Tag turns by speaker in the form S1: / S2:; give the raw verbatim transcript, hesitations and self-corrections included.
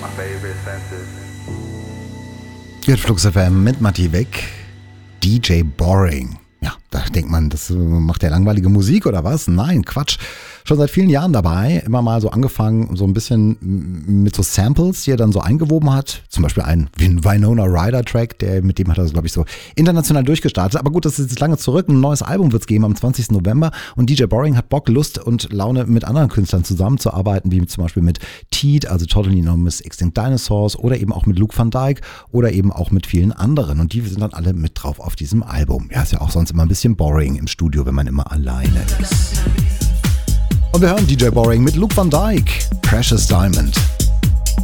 S1: Hier hat Flux F M mit Matti Weg, D J Boring. Ja, da denkt man, das macht ja langweilige Musik oder was? Nein, Quatsch. Schon seit vielen Jahren dabei, immer mal so angefangen, so ein bisschen mit so Samples, die er dann so eingewoben hat. Zum Beispiel ein Winona Ryder Track, der, mit dem hat er, glaube ich, so international durchgestartet. Aber gut, das ist jetzt lange zurück. Ein neues Album wird es geben am zwanzigsten November. Und D J Boring hat Bock, Lust und Laune, mit anderen Künstlern zusammenzuarbeiten, wie zum Beispiel mit Teed, also Totally Anonymous, Extinct Dinosaurs, oder eben auch mit Luke Van Dijk oder eben auch mit vielen anderen. Und die sind dann alle mit drauf auf diesem Album. Ja, ist ja auch sonst immer ein bisschen boring im Studio, wenn man immer alleine ist. Und wir hören D J Boring mit Luke Van Dijk, Precious Diamond.